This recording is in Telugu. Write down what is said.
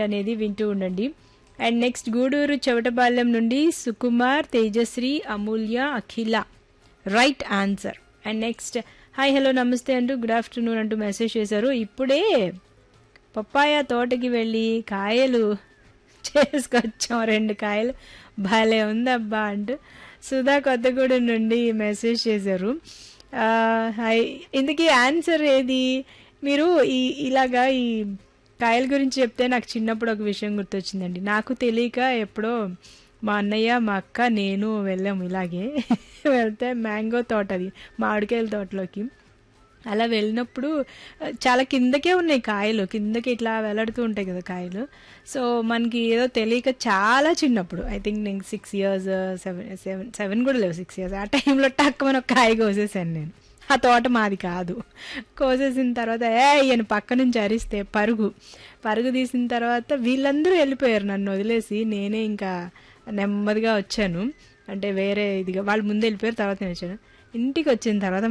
అనేది వింటూ ఉండండి. అండ్ నెక్స్ట్ గూడూరు చవటపాలెం నుండి సుకుమార్, తేజశ్రీ, అమూల్య, అఖిల right answer. And next hi hello నమస్తే అంటూ గుడ్ ఆఫ్టర్నూన్ అంటూ మెసేజ్ చేశారు. ఇప్పుడే పప్పాయ తోటకి వెళ్ళి కాయలు చేసుకొచ్చాం, 2 కాయలు భలే ఉందబ్బా అంటూ సుధా కొత్తగూడెం నుండి మెసేజ్ చేశారు. హాయ్, ఇందుకీ ఆన్సర్ ఏది? మీరు ఇలాగా ఈ కాయల గురించి చెప్తే నాకు చిన్నప్పుడు ఒక విషయం గుర్తొచ్చిందండి. నాకు తెలియక ఎప్పుడో మా అన్నయ్య, మా అక్క, నేను వెళ్ళాము ఇలాగే. వెళ్తే మ్యాంగో తోట, అది మామిడికాయల తోటలోకి. అలా వెళ్ళినప్పుడు చాలా కిందకే ఉన్నాయి కాయలు, కిందకి ఇట్లా వెలాడుతూ ఉంటాయి కదా కాయలు. సో మనకి ఏదో తెలియక చాలా చిన్నప్పుడు, ఐ థింక్ నేను 6 years, 7 కూడా లేవు, 6 years ఆ టైంలో టక్కుమని ఒక కాయ కోసేసాను నేను. ఆ తోట మాది కాదు. కోసేసిన తర్వాత ఈయన పక్క నుంచి అరిస్తే పరుగు తీసిన తర్వాత వీళ్ళందరూ వెళ్ళిపోయారు నన్ను వదిలేసి. నేనే ఇంకా నెమ్మదిగా వచ్చాను, అంటే వేరే ఇదిగా వాళ్ళు ముందు వెళ్ళిపోయారు, తర్వాత నేను వచ్చాను. ఇంటికి వచ్చిన తర్వాత